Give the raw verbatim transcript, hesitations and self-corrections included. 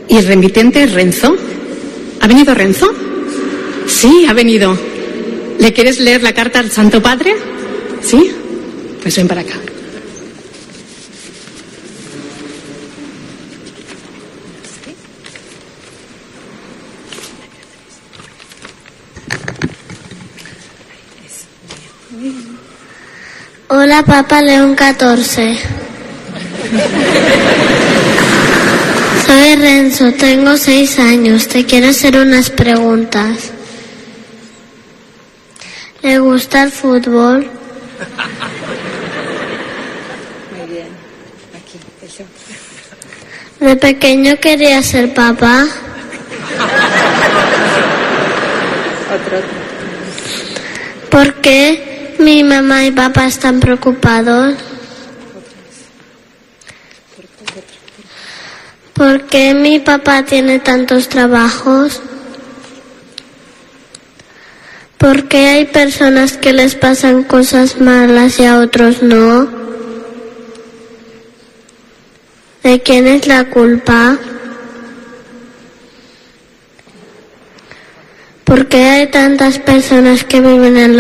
¿Y el remitente es Renzo? ¿Ha venido Renzo? Sí, ha venido. ¿Le quieres leer la carta al Santo Padre? ¿Sí? Pues ven para acá. Hola, Papa León catorce. Soy Renzo, tengo seis años. Te quiero hacer unas preguntas. ¿Le gusta el fútbol? Muy bien. Aquí, eso. ¿De pequeño quería ser papá? Otro. ¿Por qué mi mamá y papá están preocupados? ¿Por qué mi papá tiene tantos trabajos? ¿Por qué hay personas que les pasan cosas malas y a otros no? ¿De quién es la culpa? ¿Por qué hay tantas personas que viven en la